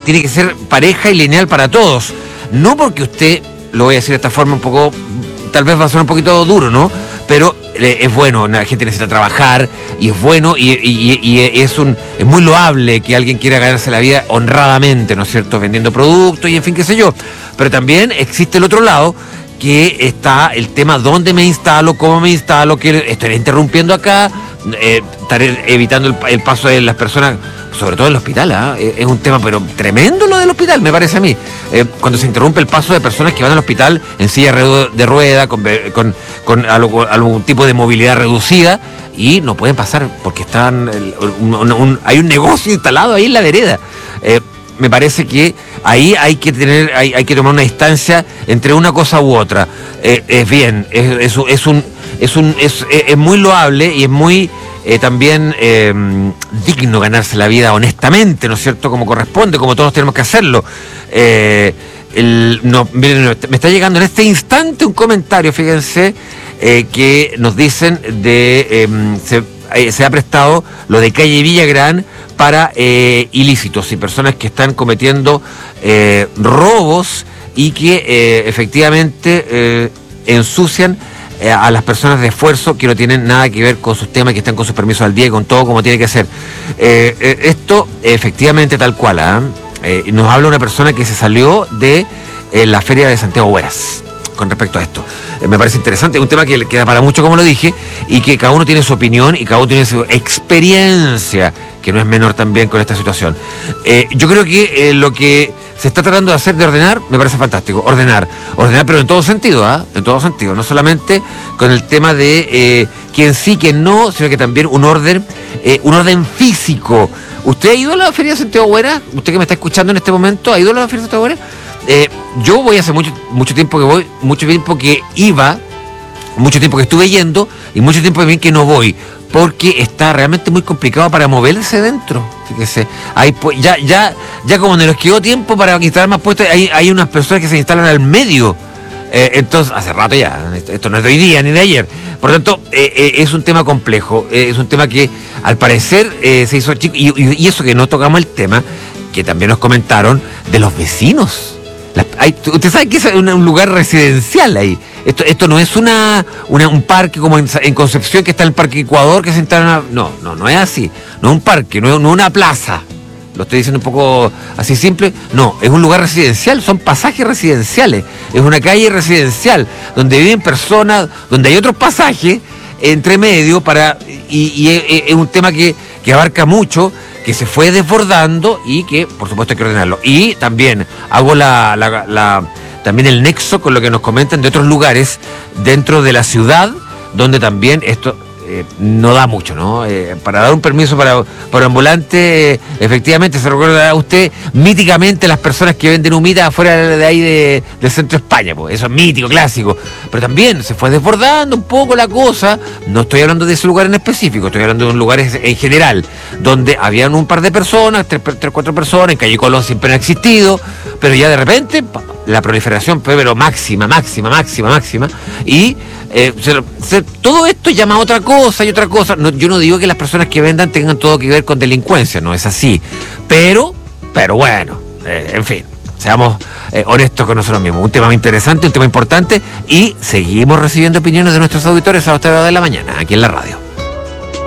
tiene que ser pareja y lineal para todos. No porque usted, lo voy a decir de esta forma un poco, tal vez va a sonar un poquito duro, ¿no? Pero es bueno, la gente necesita trabajar y es bueno y es muy loable que alguien quiera ganarse la vida honradamente, ¿no es cierto? Vendiendo productos y en fin, qué sé yo. Pero también existe el otro lado, que está el tema dónde me instalo, cómo me instalo, que estaré interrumpiendo acá, estaré evitando el paso de las personas, sobre todo en el hospital, es un tema pero tremendo lo del hospital, me parece a mí. Cuando se interrumpe el paso de personas que van al hospital en silla de rueda, con algún tipo de movilidad reducida, y no pueden pasar porque están hay un negocio instalado ahí en la vereda. Me parece que ahí hay que tomar una distancia entre una cosa u otra. Es bien, es muy loable y es muy también digno ganarse la vida honestamente, ¿no es cierto? Como corresponde, como todos tenemos que hacerlo. Miren, me está llegando en este instante un comentario, fíjense, que nos dicen se ha prestado lo de calle Villagrán para ilícitos y personas que están cometiendo robos y que efectivamente ensucian a las personas de esfuerzo que no tienen nada que ver con sus temas, que están con sus permisos al día y con todo como tiene que ser. Esto efectivamente tal cual, nos habla una persona que se salió de la feria de Santiago Hueras con respecto a esto. Me parece interesante, es un tema que queda para mucho, como lo dije, y que cada uno tiene su opinión y cada uno tiene su experiencia, que no es menor también con esta situación. Yo creo que lo que se está tratando de hacer, de ordenar, me parece fantástico. Ordenar, pero en todo sentido, en todo sentido, no solamente con el tema de quién sí, quién no, sino que también un orden físico. ¿Usted ha ido a la feria de Santiago Hueras? ¿Usted que me está escuchando en este momento, ha ido a la feria de Santiago Hueras? Yo voy hace mucho tiempo que voy, mucho tiempo que iba, mucho tiempo que estuve yendo y mucho tiempo también que no voy, porque está realmente muy complicado para moverse dentro. Fíjese, ya como no les quedó tiempo para instalar más puestos, hay unas personas que se instalan al medio. Entonces, hace rato ya, esto no es de hoy día ni de ayer. Por lo tanto, es un tema complejo, es un tema que al parecer se hizo chico, y eso que no tocamos el tema, que también nos comentaron, de los vecinos. Usted sabe que es un lugar residencial ahí. Esto no es un parque como en Concepción, que está en el Parque Ecuador, que se instala no es así. No es un parque, no es una plaza. Lo estoy diciendo un poco así simple. No, es un lugar residencial, son pasajes residenciales. Es una calle residencial donde viven personas, donde hay otros pasajes entre medio y es un tema que abarca mucho, que se fue desbordando y que por supuesto hay que ordenarlo. Y también hago también el nexo con lo que nos comentan de otros lugares dentro de la ciudad, donde también esto no da mucho, ¿no? Para dar un permiso para ambulante, efectivamente, se recuerda a usted míticamente las personas que venden humitas afuera de ahí del centro de España, pues eso es mítico, clásico. Pero también se fue desbordando un poco la cosa. No estoy hablando de ese lugar en específico, estoy hablando de un lugar en general, donde habían un par de personas, 4 personas, en Calle Colón siempre han existido, pero ya de repente la proliferación fue pero máxima, y todo esto llama a otra cosa y otra cosa. No, yo no digo que las personas que vendan tengan todo que ver con delincuencia, no es así, pero bueno, en fin, seamos honestos con nosotros mismos. Un tema muy interesante, un tema importante, y seguimos recibiendo opiniones de nuestros auditores a las 8 de la mañana aquí en la radio.